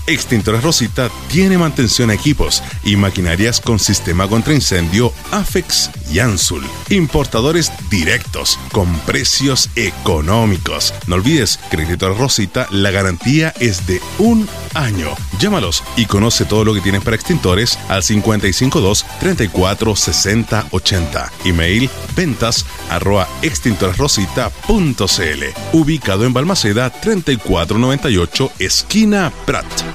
Extintores Rosita tiene mantención a equipos y maquinarias con sistema contra incendio Afex y Ansul. Importadores directos con precios económicos. No olvides que en Extintores Rosita la garantía es de 1 año. Llámalos y conoce todo lo que tienen para extintores al 552-346080. Email ventas@extintoresrosita.cl. Ubicado en Balmaceda 3498, esquina Prat.